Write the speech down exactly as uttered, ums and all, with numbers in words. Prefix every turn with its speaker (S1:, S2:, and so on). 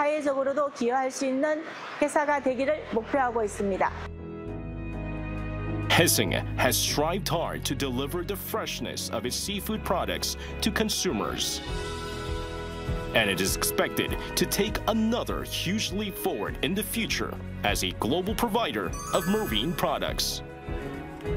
S1: 사회적으로도 기여할 수 있는 회사가 되기를 목표하고 있습니다.
S2: Hessing has strived hard to deliver the freshness of its seafood products to consumers. And it is expected to take another huge leap forward in the future as a global provider of marine products.